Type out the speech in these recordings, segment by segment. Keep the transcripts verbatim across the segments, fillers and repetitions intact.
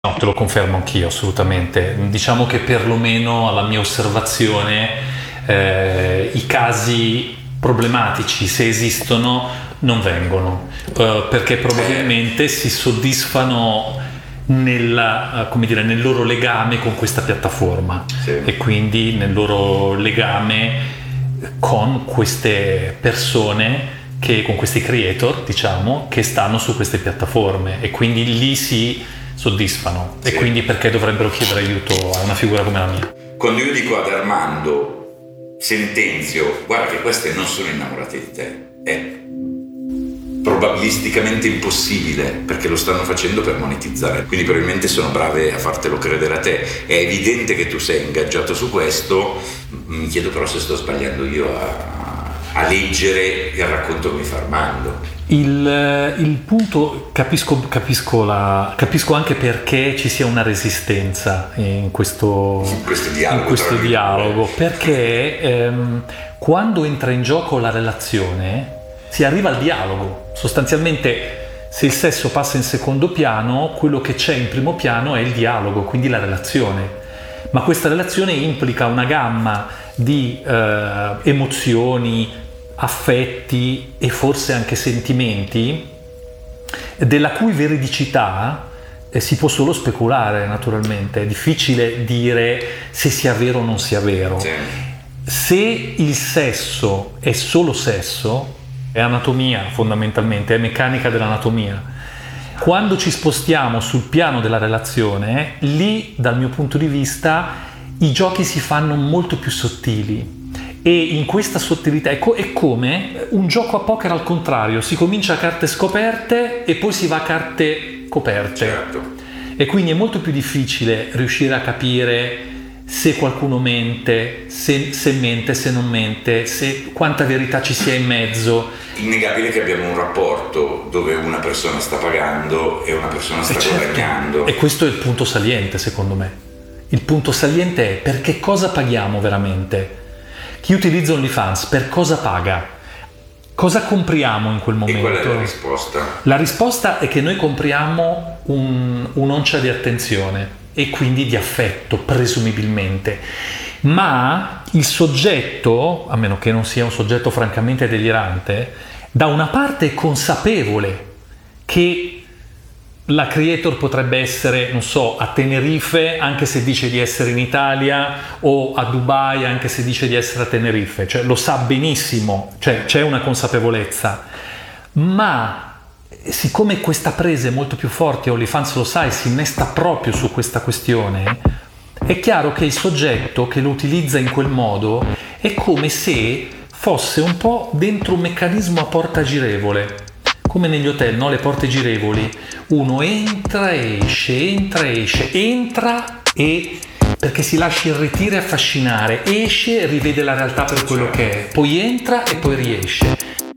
No, te lo confermo anch'io, assolutamente. Diciamo che perlomeno alla mia osservazione eh, i casi problematici, se esistono, non vengono, eh, perché probabilmente si soddisfano nella, come dire, nel loro legame con questa piattaforma, sì. E quindi nel loro legame con queste persone, che, con questi creator, diciamo, che stanno su queste piattaforme, e quindi lì si soddisfano, sì. E quindi perché dovrebbero chiedere aiuto a una figura come la mia? Quando io dico ad Armando, sentenzio, guarda che queste non sono innamorate di te, è probabilisticamente impossibile, perché lo stanno facendo per monetizzare, quindi probabilmente sono brave a fartelo credere a te. È evidente che tu sei ingaggiato su questo. Mi chiedo però se sto sbagliando io a, a leggere il racconto che mi fa Armando. Il, il punto, capisco, capisco, la, capisco anche perché ci sia una resistenza in questo, in questo dialogo, in questo dialogo perché ehm, quando entra in gioco la relazione si arriva al dialogo. Sostanzialmente, se il sesso passa in secondo piano, quello che c'è in primo piano è il dialogo, quindi la relazione. Ma questa relazione implica una gamma di eh, emozioni, affetti e forse anche sentimenti, della cui veridicità eh, si può solo speculare, naturalmente. È difficile dire se sia vero o non sia vero. Sì. Se il sesso è solo sesso, è anatomia fondamentalmente, è meccanica dell'anatomia. Quando ci spostiamo sul piano della relazione, lì dal mio punto di vista i giochi si fanno molto più sottili. E in questa sottilità è, co- è come un gioco a poker al contrario: si comincia a carte scoperte e poi si va a carte coperte. Certo. E quindi è molto più difficile riuscire a capire se qualcuno mente, se, se mente, se non mente, se quanta verità ci sia in mezzo. Innegabile che abbiamo un rapporto dove una persona sta pagando e una persona sta certo. guadagnando. E questo è il punto saliente, secondo me. Il punto saliente è: perché cosa paghiamo veramente? Chi utilizza OnlyFans per cosa paga? Cosa compriamo in quel momento? E qual è la risposta? La risposta è che noi compriamo un, un'oncia di attenzione e quindi di affetto, presumibilmente. Ma il soggetto, a meno che non sia un soggetto francamente delirante, da una parte è consapevole che la creator potrebbe essere, non so, a Tenerife anche se dice di essere in Italia, o a Dubai anche se dice di essere a Tenerife, cioè lo sa benissimo, cioè c'è una consapevolezza. Ma siccome questa presa è molto più forte, OnlyFans lo sa e si innesta proprio su questa questione, è chiaro che il soggetto che lo utilizza in quel modo è come se fosse un po' dentro un meccanismo a porta girevole, come negli hotel, no? Le porte girevoli. Uno entra e esce, entra e esce, entra e perché si lascia irretire e affascinare, esce e rivede la realtà per quello che è, poi entra e poi riesce.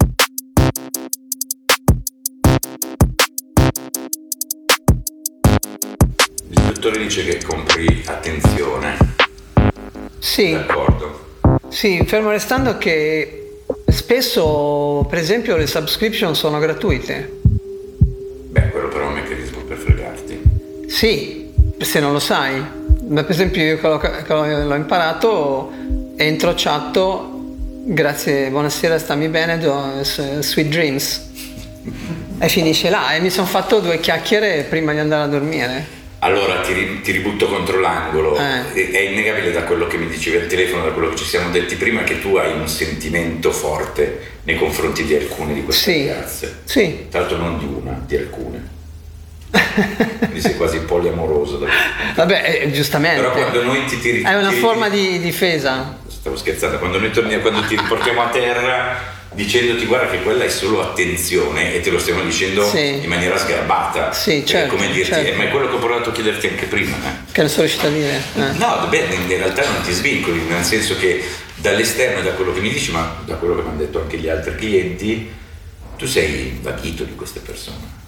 Il dottore dice che compri attenzione. Sì. D'accordo. Sì, fermo restando che spesso, per esempio, le subscription sono gratuite. Beh, quello però è un meccanismo per fregarti. Sì, se non lo sai. Ma per esempio io che l'ho, che l'ho imparato, entro, chatto, grazie, buonasera, stammi bene, do, sweet dreams. E finisce là. E mi sono fatto due chiacchiere prima di andare a dormire. Allora ti, ti ributto contro l'angolo. Eh. È innegabile, da quello che mi dicevi al telefono, da quello che ci siamo detti prima, che tu hai un sentimento forte nei confronti di alcune di queste sì. ragazze. Sì. Tra l'altro non di una, di alcune. Quindi sei quasi poliamoroso. Da Vabbè, eh, giustamente. Però quando noi ti tiri... È una ti, forma di difesa. Stavo scherzando. Quando noi torniamo, quando ti riportiamo a terra dicendoti guarda che quella è solo attenzione, e te lo stiamo dicendo sì. in maniera sgarbata, sì, certo, come dirti certo. eh, ma è quello che ho provato a chiederti anche prima, eh. che non sono riuscito a dire eh. no, beh, in realtà non ti svincoli, nel senso che dall'esterno, da quello che mi dici, ma da quello che mi hanno detto anche gli altri clienti, tu sei invaghito di queste persone.